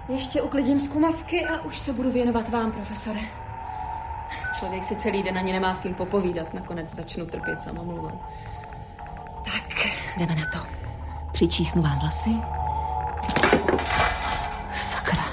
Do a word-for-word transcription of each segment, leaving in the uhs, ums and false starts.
Ještě uklidím zkumavky a už se budu věnovat vám, profesore. Člověk si celý den ani nemá s kým popovídat. Nakonec začnu trpět samomluvou. Tak, jdeme na to. Přičísnu vám vlasy. Sakra.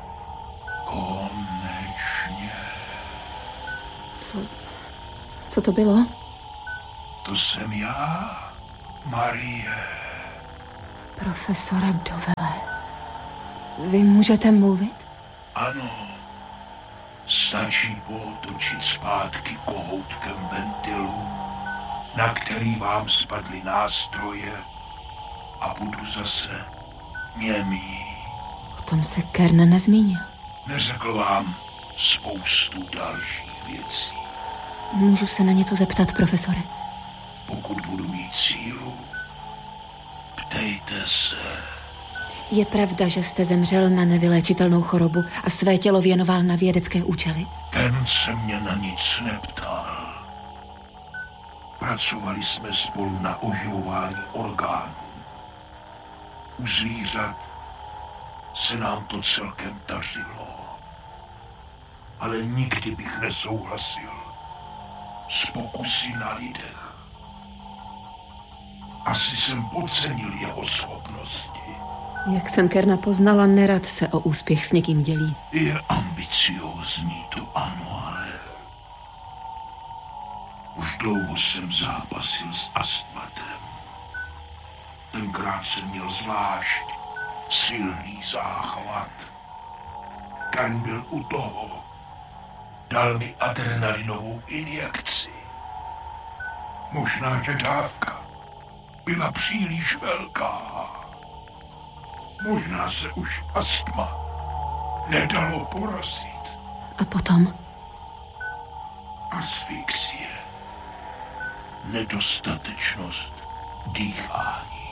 Konečně. Co... Co to bylo? To jsem já, Marie. Profesore Dovele. Vy můžete mluvit? Ano. Stačí pootočit zpátky kohoutkem ventilu, na který vám spadly nástroje a budu zase němý. O tom se Kern nezmínil. Neřekl vám spoustu dalších věcí. Můžu se na něco zeptat, profesore? Pokud budu mít sílu, ptejte se. Je pravda, že jste zemřel na nevyléčitelnou chorobu a své tělo věnoval na vědecké účely? Ten se mě na nic neptal. Pracovali jsme spolu na oživování orgánů. U zvířat se nám to celkem dařilo. Ale nikdy bych nesouhlasil s pokusy na lidech. Asi jsem podcenil jeho schopnosti. Jak jsem Kerna poznala, nerad se o úspěch s někým dělí. Je ambiciózní, to ano, ale už dlouho jsem zápasil s astmatem. Tenkrát jsem měl zvlášť silný záchvat. Kern byl u toho. Dal mi adrenalinovou injekci. Možná, že dávka byla příliš velká. Možná se už astma nedalo porazit. A potom? Asfixie. Nedostatečnost dýchání.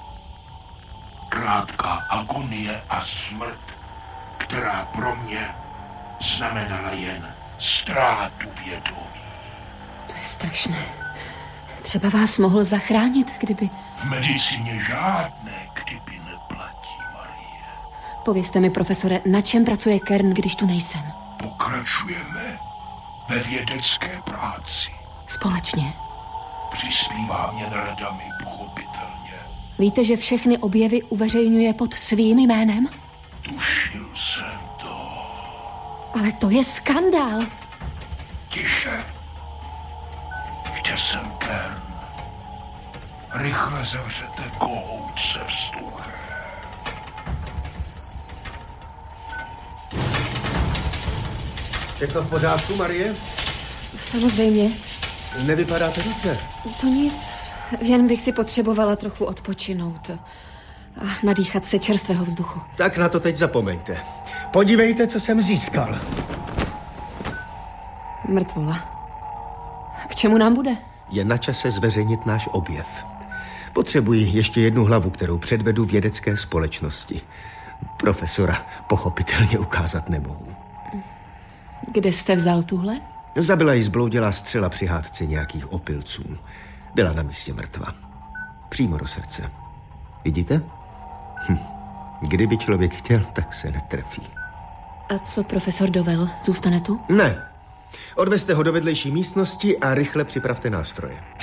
Krátká agonie a smrt, která pro mě znamenala jen ztrátu vědomí. To je strašné. Třeba vás mohl zachránit, kdyby... V medicíně žádné kdyby neplatí, Marie. Povězte mi, profesore, na čem pracuje Kern, když tu nejsem? Pokračujeme ve vědecké práci. Společně. Přispívá mě radami, pochopitelně. Víte, že všechny objevy uveřejňuje pod svým jménem? Tušil jsem to. Ale to je skandál. Tiše. Kde jsem, Kern? Rychle zavřete kohout se vzduchem. Všechno v pořádku, Marie? Samozřejmě. Nevypadáte dobře. To nic. Jen bych si potřebovala trochu odpočinout. A nadýchat se čerstvého vzduchu. Tak na to teď zapomeňte. Podívejte, co jsem získal. Mrtvola. K čemu nám bude? Je na čase zveřejnit náš objev. Potřebuji ještě jednu hlavu, kterou předvedu vědecké společnosti. Profesora pochopitelně ukázat nemohu. Kde jste vzal tuhle? Zabila ji zbloudělá střela při hádce nějakých opilců. Byla na místě mrtva. Přímo do srdce. Vidíte? Hm. Kdyby člověk chtěl, tak se netrefí. A co profesor Dovel? Zůstane tu? Ne. Odvezte ho do vedlejší místnosti a rychle připravte nástroje.